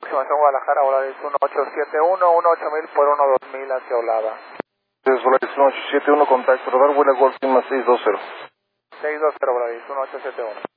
Aproximación Guadalajara, Volaris 1871, 18000 por 12000 hacia Olada. Entonces, Volaris 1871, contacto radar, vuela Golf Lima 620. 620 Volaris 1871.